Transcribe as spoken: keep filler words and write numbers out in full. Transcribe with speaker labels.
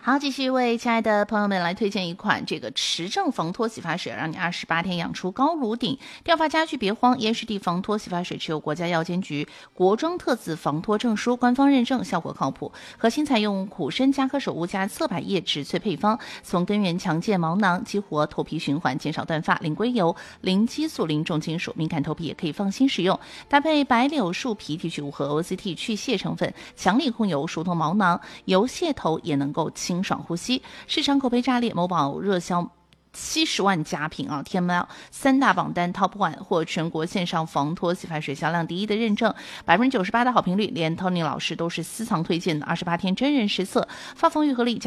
Speaker 1: 好，继续为亲爱的朋友们来推荐一款这个持正防脱洗发水，让你二十八天养出高颅顶。掉发家居别慌，椰湿地防脱洗发水持有国家药监局国装特字防脱证书，官方认证，效果靠谱。核心采用苦参加科首乌加侧柏叶植萃配方，从根源强健毛囊，激活头皮循环，减少断发。零硅油、零激素、零重金属，敏感头皮也可以放心使用。搭配白柳树皮提取物和 O C T 去屑成分，强力控油，疏通毛囊，油卸头也能够清爽呼吸。市场口碑炸裂，某宝热销七十万佳品啊！天猫三大榜单 Top One 获全国线上防脱洗发水销量第一的认证，百分之九十八的好评率，连 Tony 老师都是私藏推荐的。二十八天真人实测，发防愈合力。